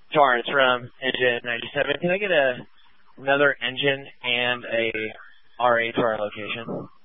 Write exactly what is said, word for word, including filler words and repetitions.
Torrance from Engine ninety-seven. Can I get a another engine and a R A to our location?